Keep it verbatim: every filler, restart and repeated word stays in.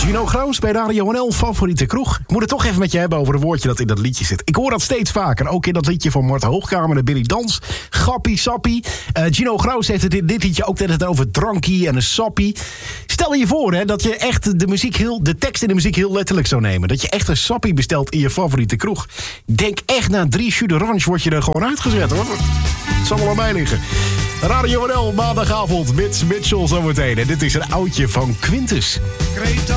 Gino Graus bij Radio N L, favoriete kroeg. Ik moet het toch even met je hebben over een woordje dat in dat liedje zit. Ik hoor dat steeds vaker, ook in dat liedje van Mart Hoogkamer en Billy Dans. Gappie, sappie. Uh, Gino Graus heeft het in dit liedje ook net over drankie en een sappie. Stel je voor hè, dat je echt de, muziek heel, de tekst in de muziek heel letterlijk zou nemen. Dat je echt een sappie bestelt in je favoriete kroeg. Denk echt, na drie jus d'orange word je er gewoon uitgezet hoor. Het zal wel aan mij liggen. Radio N L, maandagavond, Mitch Mitchell zometeen. En dit is een oudje van Quintus. Greta